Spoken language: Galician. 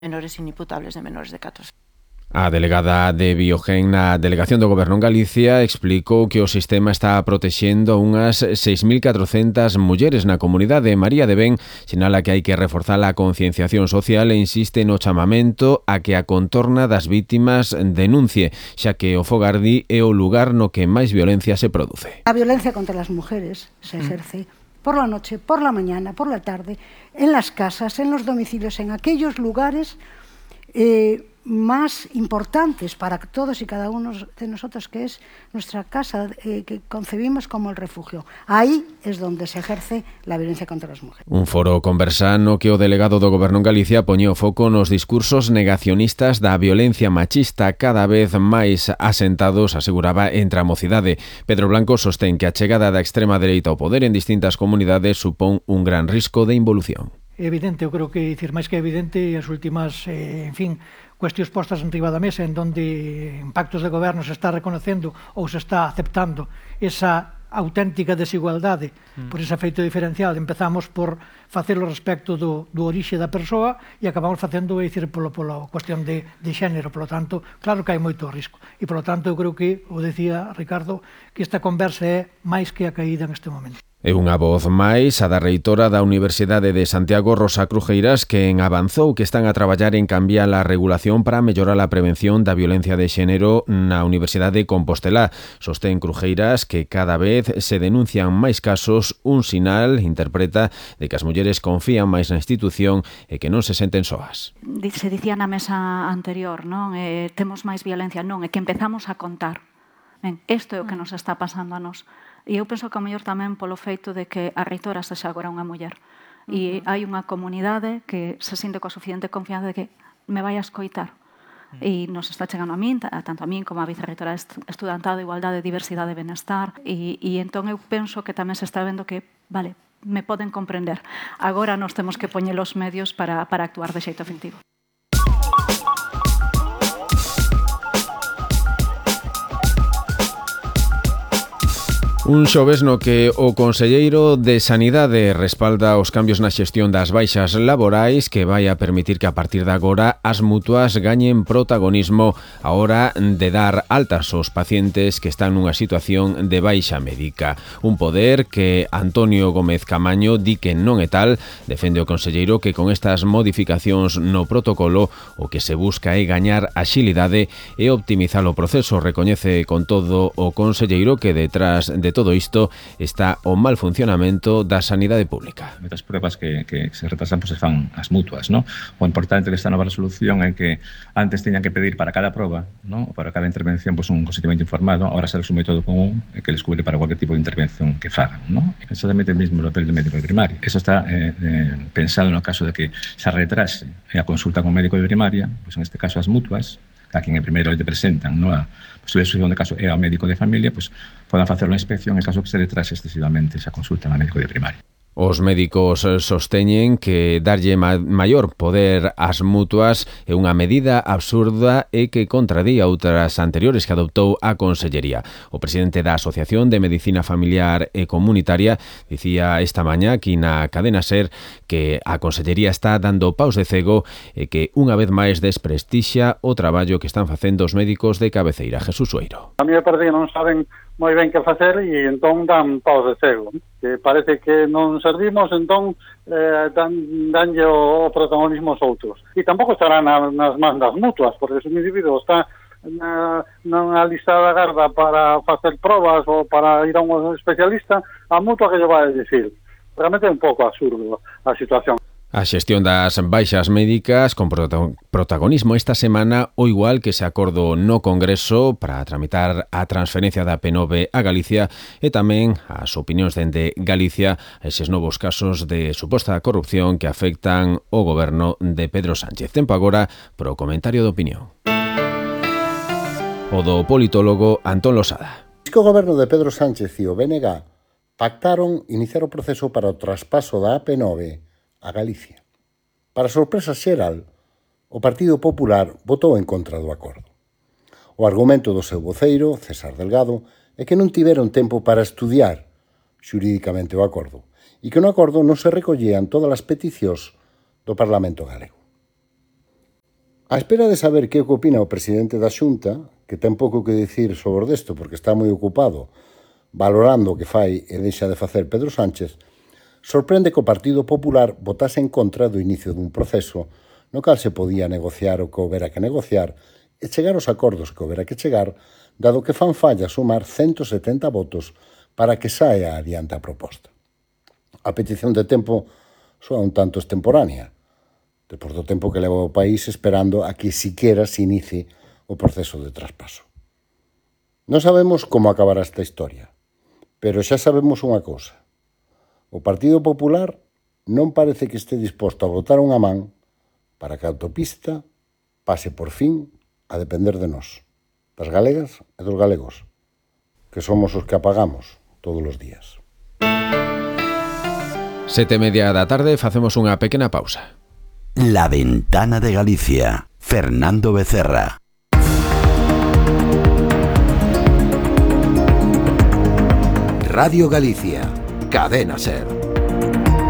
menores inimputables de menores de 14. A delegada de Biogen na Delegación do Goberno en Galicia explicou que o sistema está protexendo a unhas 6.400 mulleres na comunidade. María de Ben sinala que hai que reforzar a concienciación social e insiste no chamamento a que a contorna das vítimas denuncie, xa que o fogardi é o lugar no que máis violencia se produce. A violencia contra las mujeres se ejerce por la noche, por la mañana, por la tarde, en las casas, en los domicilios, en aquellos lugares más importantes para todos y cada uno de nosotros, que es nuestra casa, que concebimos como el refugio. Ahí es donde se ejerce la violencia contra las mujeres. Un foro conversa no que o delegado do Goberno en Galicia poñía o foco nos discursos negacionistas da violencia machista cada vez máis asentados, aseguraba, entre a mocidade. Pedro Blanco sostén que a chegada da extrema dereita ao poder en distintas comunidades supón un gran risco de involución. É evidente, eu creo que, máis que evidente, as últimas, cuestións postas enriba da mesa en donde en pactos de goberno se está reconocendo ou se está aceptando esa auténtica desigualdade por ese efeito diferencial. Empezamos por facelo respecto do orixe da persoa e acabamos facendo, pola cuestión de xénero. Polo tanto, claro que hai moito risco. E, polo tanto, eu creo que, o decía Ricardo, que esta conversa é máis que a caída neste momento. É unha voz máis a da reitora da Universidade de Santiago, Rosa Crujeiras, que avanzou que están a traballar en cambiar a regulación para mellorar a prevención da violencia de xénero na Universidade de Compostela. Sostén Crujeiras que cada vez se denuncian máis casos, un sinal, interpreta, de que as mulleres confían máis na institución e que non se senten soas. Se dicía na mesa anterior, non? Temos máis violencia, non, é que empezamos a contar. Ben, isto é o que nos está pasando a nós. E eu penso que ao mellor tamén polo feito de que a reitora sexa agora unha muller. E hai unha comunidade que se sinte coa suficiente confianza de que me vai a escoitar. E nos está chegando a min, tanto a min como a vicerreitora estudantado, igualdade, diversidade e benestar. E entón eu penso que tamén se está vendo que, vale, me poden comprender. Agora nos temos que poñer os medios para actuar de xeito efectivo. Un xoves no que o conselleiro de Sanidade respalda os cambios na xestión das baixas laborais que vai a permitir que a partir de agora as mutuas gañen protagonismo a hora de dar altas aos pacientes que están nunha situación de baixa médica. Un poder que Antonio Gómez Camaño di que non é tal. Defende o conselleiro que con estas modificacións no protocolo o que se busca é gañar axilidade e optimizar o proceso. Recoñece con todo o conselleiro que detrás de todo isto está o mal funcionamento da sanidade pública. Moitas pruebas que se retrasan se fan as mutuas, ¿no? O importante desta nova resolución é que antes teñan que pedir para cada proba, ¿no? Para cada intervención un consentimento informado, agora se resume todo con un que les cubre para cualquier tipo de intervención que fagan, ¿no? Exactamente o mesmo papel do médico de primaria. Eso está pensado no caso de que se retrase a consulta con médico de primaria, pues en este caso as mutuas, a quien en primeiro te presentan, ¿no? A posible de caso é ao médico de familia, pues podan facer unha inspección en caso que se retrase excesivamente esa consulta ao médico de primaria. Os médicos sosteñen que darlle maior poder ás mutuas é unha medida absurda e que contradía outras anteriores que adoptou a Consellería. O presidente da Asociación de Medicina Familiar e Comunitaria dicía esta mañá aquí na cadena SER que a Consellería está dando paus de cego e que unha vez máis desprestixia o traballo que están facendo os médicos de cabeceira. Jesús Sueiro. A mí me parece que non saben moi ben que facer e entón dan paus de cego, que parece que non servimos, entón danlle o protagonismo aos outros. E tampouco estará nas mans das mutuas, porque se un individuo está na lista da garda para facer probas ou para ir a un especialista, a mutua que lle vai a dicir. Realmente é un pouco absurdo a situación. A xestión das baixas médicas con protagonismo esta semana, o igual que se acordou no Congreso para tramitar a transferencia da P9 a Galicia e tamén as opinións dende Galicia a eses novos casos de suposta corrupción que afectan o goberno de Pedro Sánchez. Tempo agora para o comentario de opinión. O do politólogo Antón Losada. O goberno de Pedro Sánchez e o BNG pactaron iniciar o proceso para o traspaso da AP9 a Galicia. Para sorpresa xeral, o Partido Popular votou en contra do acordo. O argumento do seu voceiro, César Delgado, é que non tiveron tempo para estudiar xurídicamente o acordo e que no acordo non se recollían todas as peticións do Parlamento galego. A espera de saber que opina o presidente da Xunta, que ten pouco que dicir sobre isto porque está moi ocupado valorando o que fai e deixa de facer Pedro Sánchez, sorprende que o Partido Popular votase en contra do inicio dun proceso no cal se podía negociar o que houbera que negociar e chegar aos acordos que houbera que chegar, dado que fan falla sumar 170 votos para que saia adiante a proposta. A petición de tempo soa un tanto extemporánea, despois do tempo que leva o país esperando a que siquiera se inicie o proceso de traspaso. Non sabemos como acabará esta historia, pero xa sabemos unha cousa. O Partido Popular non parece que este disposto a botar unha man para que a autopista pase por fin a depender de nós, das galegas e dos galegos, que somos os que apagamos todos os días. 7:30 da tarde, facemos unha pequena pausa. La Ventana de Galicia. Fernando Becerra. Radio Galicia. Cadena SER.